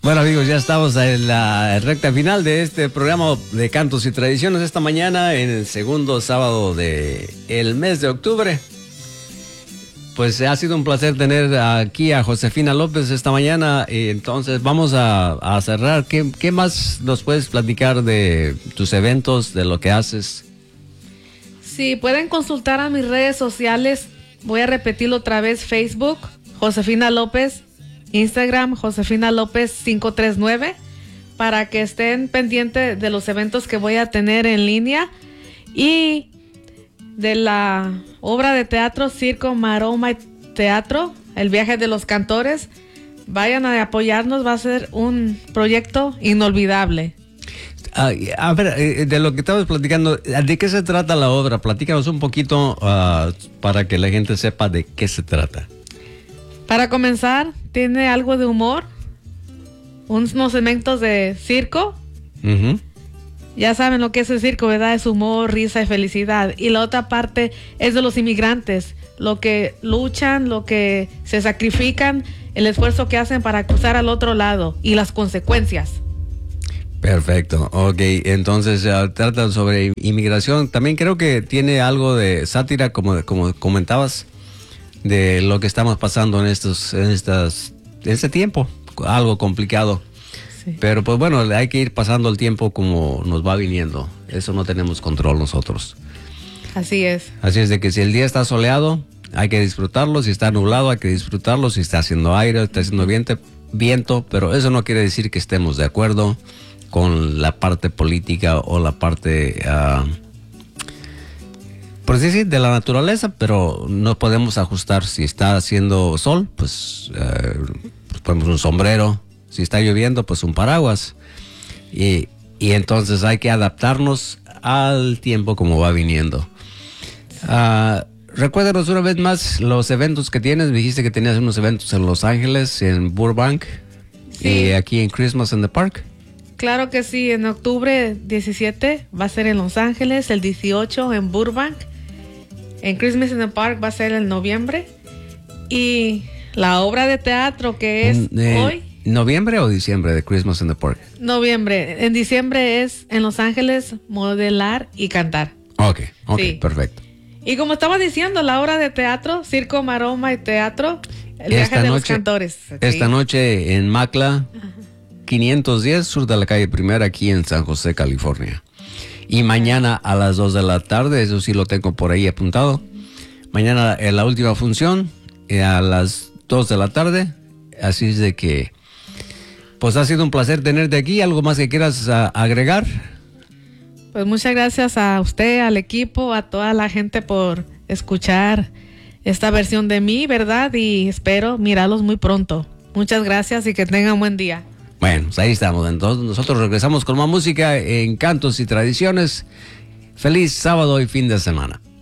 Bueno, amigos, ya estamos en la recta final de este programa de Cantos y Tradiciones esta mañana, en el segundo sábado del mes de octubre. Pues ha sido un placer tener aquí a Josefina López esta mañana. Y entonces vamos a cerrar. ¿Qué más nos puedes platicar de tus eventos, de lo que haces? Sí, pueden consultar a mis redes sociales. Voy a repetirlo otra vez: Facebook, Josefina López; Instagram, Josefina López 539, para que estén pendientes de los eventos que voy a tener en línea y de la obra de teatro Circo, Maroma y Teatro, El Viaje de los Cantores. Vayan a apoyarnos, va a ser un proyecto inolvidable. A ver, de lo que estabas platicando, ¿de qué se trata la obra? Platícanos un poquito para que la gente sepa de qué se trata. Para comenzar, tiene algo de humor, unos segmentos de circo. Uh-huh. Ya saben lo que es el circo, ¿verdad? Es humor, risa y felicidad. Y la otra parte es de los inmigrantes, lo que luchan, lo que se sacrifican, el esfuerzo que hacen para cruzar al otro lado y las consecuencias. Perfecto, ok, entonces trata sobre inmigración. También creo que tiene algo de sátira, como comentabas, de lo que estamos pasando en este tiempo, algo complicado. Sí. Pero pues bueno, hay que ir pasando el tiempo como nos va viniendo. Eso no tenemos control nosotros. Así es. Así es de que si el día está soleado, hay que disfrutarlo. Si está nublado, hay que disfrutarlo. Si está haciendo aire, está haciendo viento. Pero eso no quiere decir que estemos de acuerdo con la parte política o la parte, por decir, de la naturaleza. Pero no podemos ajustar. Si está haciendo sol, pues ponemos un sombrero. Si está lloviendo, pues un paraguas. Y entonces hay que adaptarnos al tiempo como va viniendo. Recuérdanos una vez más los eventos que tienes. Me dijiste que tenías unos eventos en Los Ángeles, en Burbank, Sí. y aquí en Christmas in the Park. Claro que sí, en octubre 17 va a ser en Los Ángeles, el 18 en Burbank, en Christmas in the Park va a ser en noviembre, y la obra de teatro que es hoy... ¿Noviembre o diciembre de Christmas in the Park? Noviembre. En diciembre es en Los Ángeles, modelar y cantar. Ok, Sí. Perfecto. Y como estaba diciendo, la obra de teatro, Circo, Maroma y Teatro, El Viaje de los Cantores. Esta Sí. noche en Macla, 510, sur de la calle Primera, aquí en San José, California. Y mañana a las 2 de la tarde, eso sí lo tengo por ahí apuntado. Mañana en la última función, a las 2 de la tarde. Así es de que... Pues ha sido un placer tenerte aquí. ¿Algo más que quieras agregar? Pues muchas gracias a usted, al equipo, a toda la gente por escuchar esta versión de mí, ¿verdad? Y espero mirarlos muy pronto. Muchas gracias y que tengan buen día. Bueno, pues ahí estamos. Entonces nosotros regresamos con más música en Cantos y Tradiciones. Feliz sábado y fin de semana.